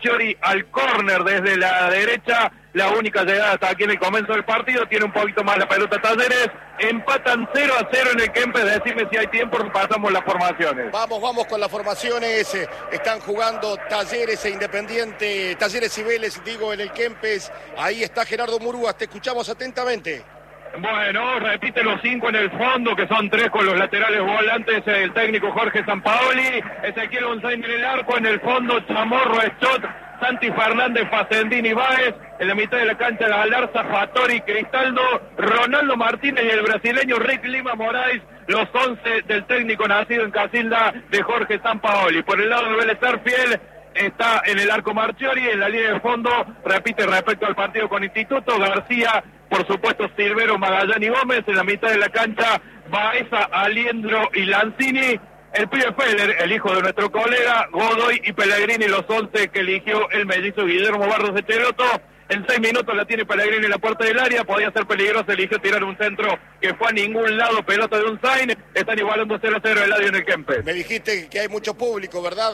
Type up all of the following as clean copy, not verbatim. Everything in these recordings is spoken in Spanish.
Chori al córner desde la derecha, la única llegada hasta aquí en el comienzo del partido, tiene un poquito más la pelota Talleres, empatan 0-0 en el Kempes, decime si hay tiempo, pasamos las formaciones. Vamos con las formaciones, están jugando Talleres e Independiente, Talleres y Vélez, digo, en el Kempes, ahí está Gerardo Murúa, te escuchamos atentamente. Bueno, repite los 5 en el fondo, que son 3 con los laterales volantes, el técnico Jorge Sampaoli, Ezequiel González en el arco, en el fondo Chamorro, Estot, Santi Fernández, Facendini, Báez, en la mitad de la cancha Galarza, Fattori, Cristaldo, Ronaldo Martínez y el brasileño Rick Lima Moraes, los 11 del técnico nacido en Casilda de Jorge Sampaoli. Por el lado de Vélez Sarsfield está en el arco Marchiori, en la línea de fondo, repite respecto al partido con Instituto, García, por supuesto Silvero, Magallán y Gómez, en la mitad de la cancha Baeza, Aliendro y Lanzini, el pibe Feller, el hijo de nuestro colega, Godoy y Pellegrini, los 11 que eligió el mellizo Guillermo Barros de Cheloto. En 6 minutos la tiene Pellegrini en la puerta del área, podía ser peligroso, eligió tirar un centro que fue a ningún lado, pelota de un Zain, están igualando 0-0 el Eladio en el Kempes. Me dijiste que hay mucho público, ¿verdad?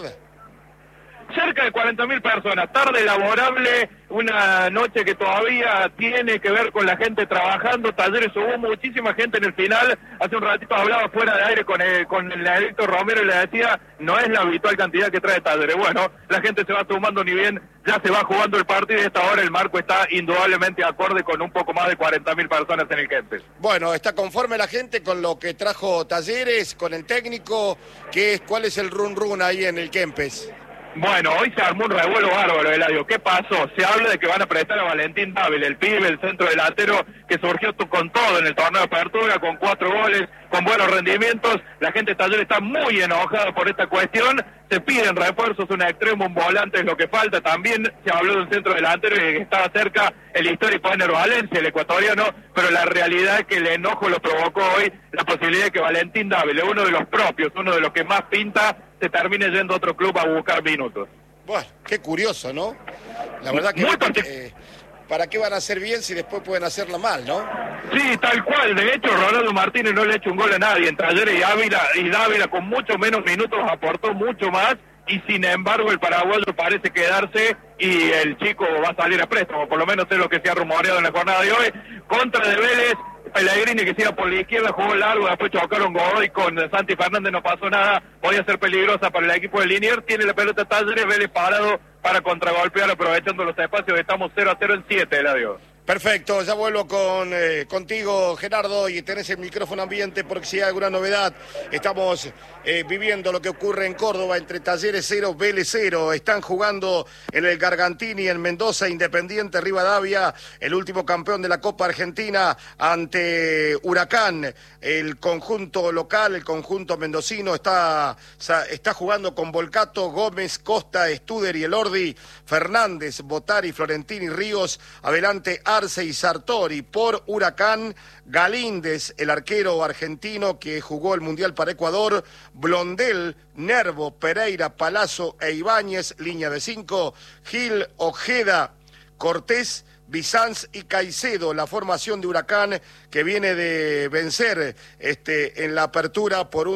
Cerca de 40.000 personas, tarde laborable, una noche que todavía tiene que ver con la gente trabajando. Talleres, hubo muchísima gente en el final. Hace un ratito hablaba fuera de aire con el Edicto Romero y le decía, no es la habitual cantidad que trae Talleres. Bueno, la gente se va sumando, ni bien ya se va jugando el partido y a esta hora el marco está indudablemente acorde con un poco más de 40.000 personas en el Kempes. Bueno, ¿está conforme la gente con lo que trajo Talleres, con el técnico? ¿Cuál es el run ahí en el Kempes? Bueno, hoy se armó un revuelo bárbaro, Eladio. ¿Qué pasó? Se habla de que van a prestar a Valentín Dávila, el pibe, el centro delantero, que surgió con todo en el torneo de apertura, con 4 goles, con buenos rendimientos. La gente de Talleres está muy enojada por esta cuestión. Se piden refuerzos, un extremo, un volante es lo que falta. También se habló de un centro delantero que estaba cerca, el histórico Ener Valencia, el ecuatoriano, pero la realidad es que el enojo lo provocó hoy la posibilidad de que Valentín Dávila, uno de los propios, uno de los que más pinta, se termine yendo a otro club a buscar minutos. Bueno, qué curioso, ¿no? La verdad que ¿para qué van a hacer bien si después pueden hacerlo mal, no? Sí, tal cual. De hecho, Ronaldo Martínez no le ha hecho un gol a nadie. En Talleres y Dávila con mucho menos minutos aportó mucho más y sin embargo el paraguayo parece quedarse y el chico va a salir a préstamo. Por lo menos es lo que se ha rumoreado en la jornada de hoy. Contra de Vélez, Pellegrini que se iba por la izquierda, jugó largo, después chocaron Godoy con Santi Fernández, no pasó nada, podía ser peligrosa para el equipo de Liniers, tiene la pelota Talleres, Vélez parado para contragolpear aprovechando los espacios, estamos 0-0 en 7, Eladio. Perfecto, ya vuelvo contigo, Gerardo, y tenés el micrófono ambiente porque si hay alguna novedad. Estamos viviendo lo que ocurre en Córdoba entre Talleres 0, Vélez 0. Están jugando en el Gargantini, en Mendoza, Independiente Rivadavia, el último campeón de la Copa Argentina ante Huracán. El conjunto local, el conjunto mendocino está jugando con Volcato, Gómez, Costa, Studer y Elordi, Fernández, Botari, Florentini, Ríos, adelante Arce y Sartori. Por Huracán, Galíndez, el arquero argentino que jugó el Mundial para Ecuador, Blondel, Nervo, Pereira, Palazzo e Ibáñez, línea de 5, Gil, Ojeda, Cortés, Bizanz y Caicedo, la formación de Huracán que viene de vencer en la apertura por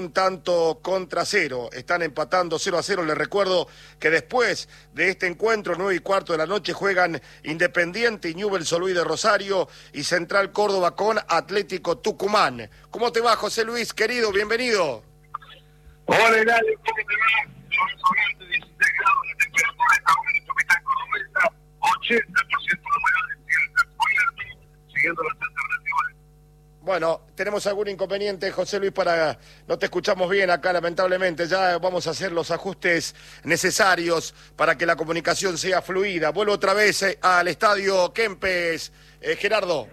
1-0. Están empatando 0-0. Les recuerdo que después de este encuentro, 9:15 de la noche, juegan Independiente y Newell's Old Boys de Rosario y Central Córdoba con Atlético Tucumán. ¿Cómo te va, José Luis, querido? Bienvenido. Hola, Eladio, ¿cómo te va? Estamos hablando de 16 grados de temperatura, estamos en el capital cordobesa, 80% de humedad, siguiendo las alternativas. Bueno, tenemos algún inconveniente, José Luis, no te escuchamos bien acá, lamentablemente. Ya vamos a hacer los ajustes necesarios para que la comunicación sea fluida. Vuelvo otra vez al estadio Kempes, Gerardo.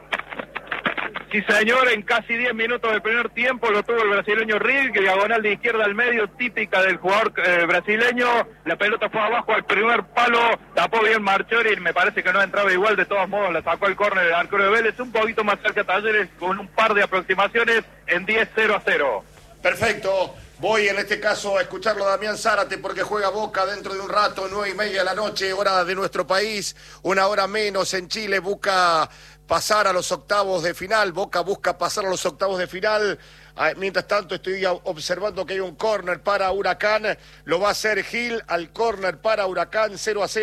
Sí, señor, en casi 10 minutos del primer tiempo lo tuvo el brasileño Riel, que diagonal de izquierda al medio, típica del jugador brasileño. La pelota fue abajo al primer palo, tapó bien Marchiori y me parece que no entraba igual, de todos modos la sacó el córner del arquero de Vélez, un poquito más cerca de Talleres, con un par de aproximaciones en 10-0-0. Perfecto. Voy en este caso a escucharlo a Damián Zárate porque juega Boca dentro de un rato, 9:30 de la noche, hora de nuestro país, 1 hora menos en Chile. Busca pasar a los octavos de final, Boca busca pasar a los octavos de final Mientras tanto estoy observando que hay un córner para Huracán. Lo va a hacer Gil al córner para Huracán, 0-0.